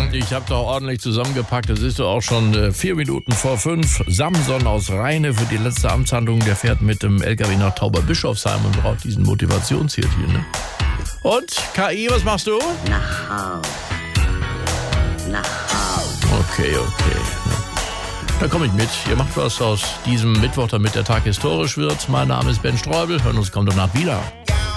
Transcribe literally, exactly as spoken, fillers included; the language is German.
Ich habe doch ordentlich zusammengepackt. Es ist doch auch schon äh, vier Minuten vor fünf. Samson aus Rheine für die letzte Amtshandlung. Der fährt mit dem L K W nach Tauberbischofsheim und braucht diesen Motivationshit hier. Ne? Und, K I, was machst du? Nach Haus. Nach Haus. Okay, okay. Da komme ich mit. Ihr macht was aus diesem Mittwoch, damit der Tag historisch wird. Mein Name ist Ben Streubel. Hören uns kommt danach wieder.